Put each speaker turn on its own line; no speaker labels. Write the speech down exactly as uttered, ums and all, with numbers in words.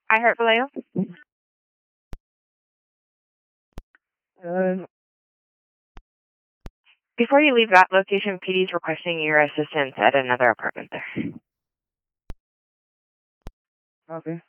I Heart Vallejo.
Um,
Before you leave that location, P D is requesting your assistance at another apartment there.
okay.